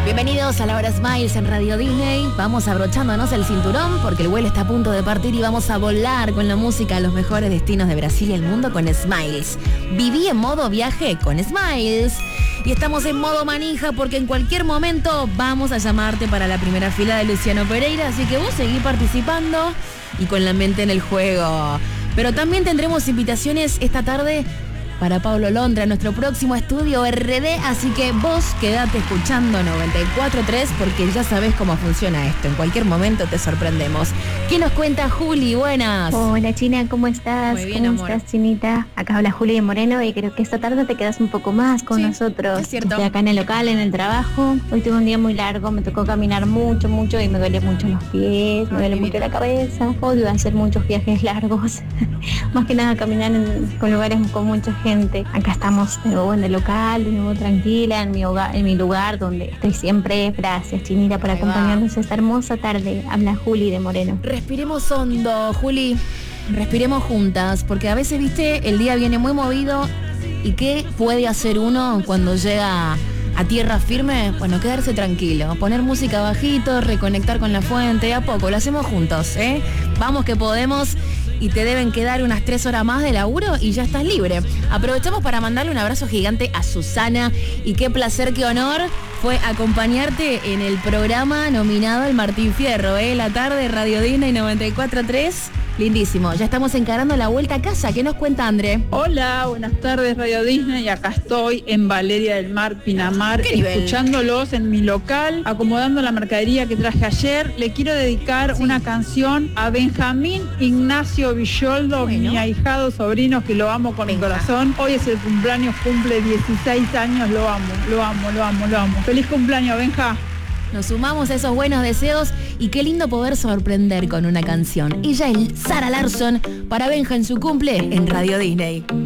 Bienvenidos a la hora Smiles en Radio Disney. Vamos abrochándonos el cinturón porque el vuelo está a punto de partir y vamos a volar con la música a los mejores destinos de Brasil y el mundo con Smiles. Viví en modo viaje con Smiles. Y estamos en modo manija porque en cualquier momento vamos a llamarte para la primera fila de Luciano Pereira. Así que vos seguí participando y con la mente en el juego. Pero también tendremos invitaciones esta tarde para Pablo Londra, nuestro próximo estudio RD, así que vos quedate escuchando 94.3 porque ya sabés cómo funciona esto. En cualquier momento te sorprendemos. ¿Qué nos cuenta Juli? Buenas. Hola China, ¿cómo estás? Muy bien, ¿Cómo amor. estás, Chinita? Acá habla Juli de Moreno y creo que esta tarde te quedas un poco más con nosotros. Es cierto. Estoy acá en el local, en el trabajo. Hoy tuve un día muy largo, me tocó caminar mucho y me duele mucho los pies, me duele mucho la cabeza. Odio hacer muchos viajes largos. Más que nada caminar con lugares con mucha gente. Acá estamos de nuevo en el local, de nuevo tranquila, en mi hogar, en mi lugar donde estoy siempre. Gracias, Chinita, por acompañarnos esta hermosa tarde. Habla Juli de Moreno. Respiremos hondo, Juli. Respiremos juntas, porque a veces, viste, el día viene muy movido. ¿Y qué puede hacer uno cuando llega a tierra firme? Bueno, quedarse tranquilo, poner música bajito, reconectar con la fuente, a poco, lo hacemos juntos, ¿eh? Vamos que podemos. Y te deben quedar unas 3 horas más de laburo y ya estás libre. Aprovechamos para mandarle un abrazo gigante a Susana y qué placer, qué honor fue acompañarte en el programa nominado al Martín Fierro, la tarde Radio Disney 94.3. Lindísimo, ya estamos encarando la vuelta a casa. ¿Qué nos cuenta André? Hola, buenas tardes Radio Disney, acá estoy en Valeria del Mar, Pinamar, ¿Qué nivel? escuchándolos en mi local, acomodando la mercadería que traje ayer. Le quiero dedicar una canción a Benjamín Ignacio Villoldo, Bueno. mi ahijado sobrino, que lo amo con mi corazón. Hoy es el cumpleaños, cumple 16 años, lo amo. Feliz cumpleaños, Benja. Nos sumamos a esos buenos deseos y qué lindo poder sorprender con una canción. Ella es Sara Larsson para Benja en su cumple en Radio Disney.